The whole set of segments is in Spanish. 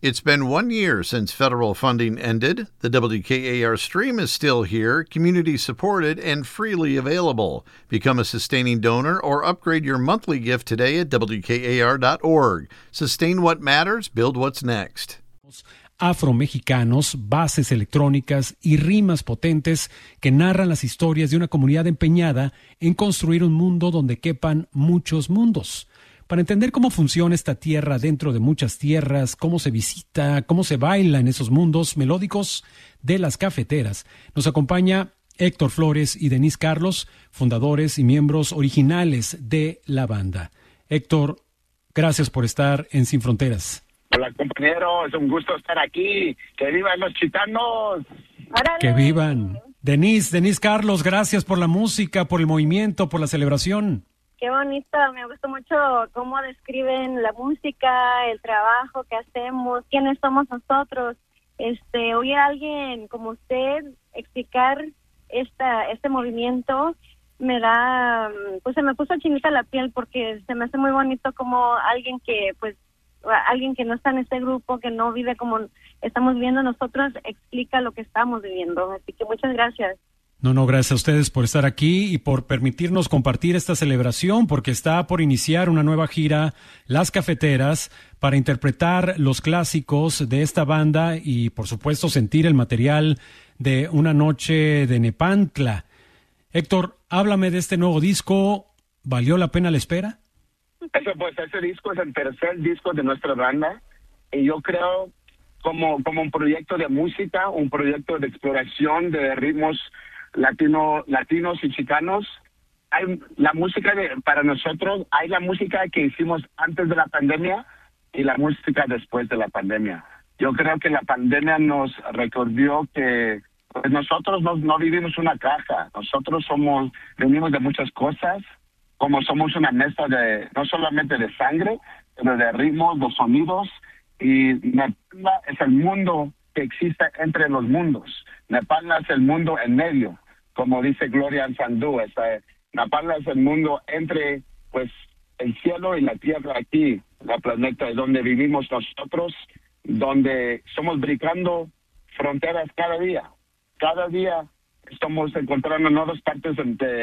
It's been 1 year since federal funding ended. The WKAR stream is still here, community-supported, and freely available. Become a sustaining donor or upgrade your monthly gift today at WKAR.org. Sustain what matters, build what's next. Afromexicanos, bases electrónicas y rimas potentes que narran las historias de una comunidad empeñada en construir un mundo donde quepan muchos mundos. Para entender cómo funciona esta tierra dentro de muchas tierras, cómo se visita, cómo se baila en esos mundos melódicos de las cafeteras, nos acompaña Héctor Flores y Denise Carlos, fundadores y miembros originales de la banda. Héctor, gracias por estar en Sin Fronteras. Hola, compañero, es un gusto estar aquí. ¡Que vivan los chitanos! ¡Órale! ¡Que vivan! Denise Carlos, gracias por la música, por el movimiento, por la celebración. Qué bonito, me gustó mucho cómo describen la música, el trabajo que hacemos, quiénes somos nosotros. Oír a alguien como usted explicar este movimiento me da, pues se me puso chinita la piel porque se me hace muy bonito como alguien que no está en este grupo, que no vive como estamos viviendo nosotros, explica lo que estamos viviendo. Así que muchas gracias. No, gracias a ustedes por estar aquí y por permitirnos compartir esta celebración, porque está por iniciar una nueva gira, Las Cafeteras, para interpretar los clásicos de esta banda y, por supuesto, sentir el material de Una Noche de Nepantla. Héctor, háblame de este nuevo disco. ¿Valió la pena la espera? Ese disco es el tercer disco de nuestra banda y yo creo como un proyecto de música, un proyecto de exploración de ritmos latinos y chicanos. Hay la música para nosotros, hay la música que hicimos antes de la pandemia y la música después de la pandemia. Yo creo que la pandemia nos recordó que pues, nosotros no vivimos una caja, nosotros venimos de muchas cosas, como somos una mezcla no solamente de sangre, pero de ritmos, de sonidos, y Nepantla es el mundo que existe entre los mundos. Nepantla es el mundo en medio, como dice Gloria Anzandú. Nepantla es el mundo entre pues el cielo y la tierra aquí, la planeta donde vivimos nosotros, donde estamos brincando fronteras cada día. Cada día estamos encontrando nuevas partes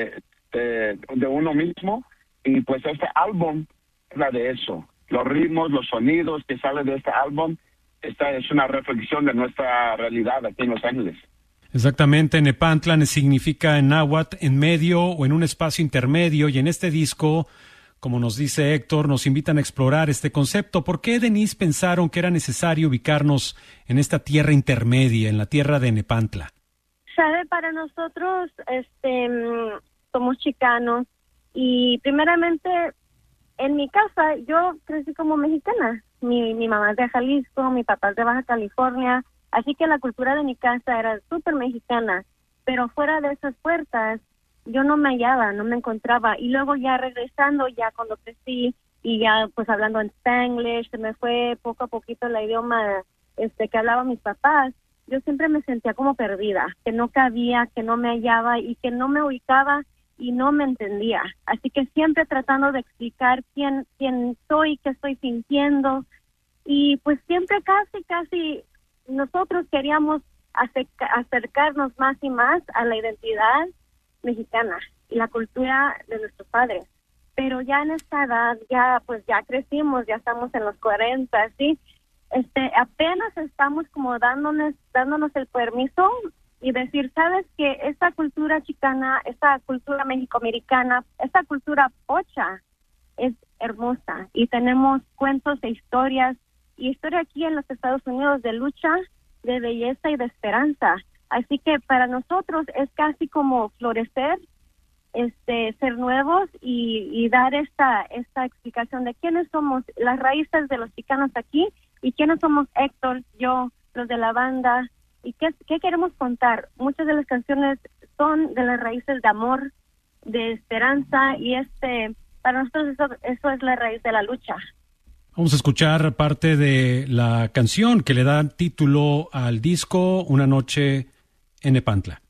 de uno mismo, y pues este álbum habla de eso. Los ritmos, los sonidos que salen de este álbum, esta es una reflexión de nuestra realidad aquí en Los Ángeles. Exactamente, Nepantla significa en náhuatl en medio o en un espacio intermedio, y en este disco, como nos dice Héctor, nos invitan a explorar este concepto. ¿Por qué, Denise, pensaron que era necesario ubicarnos en esta tierra intermedia, en la tierra de Nepantla? Sabe, para nosotros somos chicanos y primeramente en mi casa yo crecí como mexicana. Mi mamá es de Jalisco, mi papá es de Baja California, así que la cultura de mi casa era súper mexicana, pero fuera de esas puertas yo no me hallaba, no me encontraba. Y luego ya regresando, ya cuando crecí y ya pues hablando en Spanglish, se me fue poco a poquito el idioma que hablaban mis papás. Yo siempre me sentía como perdida, que no cabía, que no me hallaba y que no me ubicaba y no me entendía. Así que siempre tratando de explicar quién soy, qué estoy sintiendo. Y pues siempre casi nosotros queríamos acercarnos más y más a la identidad mexicana y la cultura de nuestros padres. Pero ya en esta edad, ya crecimos, ya estamos en los 40, ¿sí? Apenas estamos como dándonos el permiso y decir, sabes que esta cultura chicana, esta cultura mexicoamericana, esta cultura pocha es hermosa y tenemos cuentos e historia aquí en los Estados Unidos de lucha, de belleza y de esperanza. Así que para nosotros es casi como florecer, ser nuevos y dar esta explicación de quiénes somos, las raíces de los chicanos aquí y quiénes somos Héctor, yo, los de la banda y qué queremos contar. Muchas de las canciones son de las raíces de amor, de esperanza y para nosotros eso es la raíz de la lucha. Vamos a escuchar parte de la canción que le da título al disco, Una Noche en Nepantla.